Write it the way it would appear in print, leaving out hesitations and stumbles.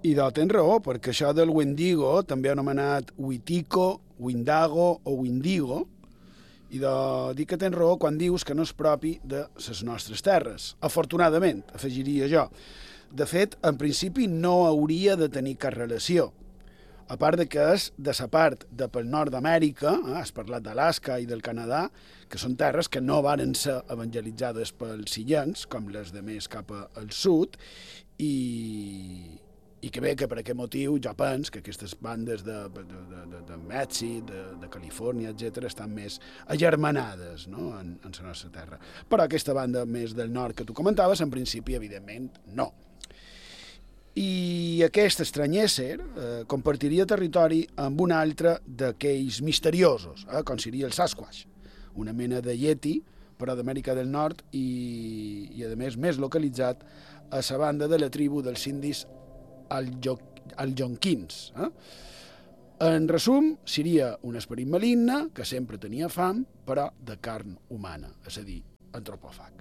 I tens raó, perquè això del Wendigo, també anomenat Witico, Windago o Windigo, i de dir que tens raó quan dius que no és propi de les nostres terres. Afortunadament, afegiria jo. De fet, en principi no hauria de tenir cap relació. A part de que és de la part de pel nord d'Amèrica, has parlat d'Alaska i del Canadà, que són terres que no varen ser evangelitzades pels illencs, com les de més cap al sud, i que bé que per aquest motiu jo penso que aquestes bandes de Mèxic, de Califòrnia, etc., estan més agermanades, no?, en la nostra terra. Però aquesta banda més del nord que tu comentaves, en principi, evidentment, no. I aquest estrany ésser compartiria territori amb un altre d'aquells misteriosos, com seria el Sasquatch, una mena de Yeti, però d'Amèrica del Nord i a més localitzat a la banda de la tribu dels indis algonquins. En resum, seria un esperit maligne que sempre tenia fam, però de carn humana, és a dir, antropòfag.